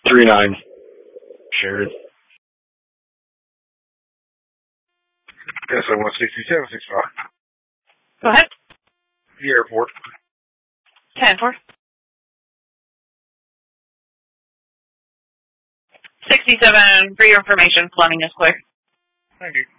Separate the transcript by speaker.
Speaker 1: 39. Shared. Yes, I want 6765.
Speaker 2: Go ahead.
Speaker 1: The airport.
Speaker 2: 10-4. 67, for your information, Fleming is clear.
Speaker 1: Thank you.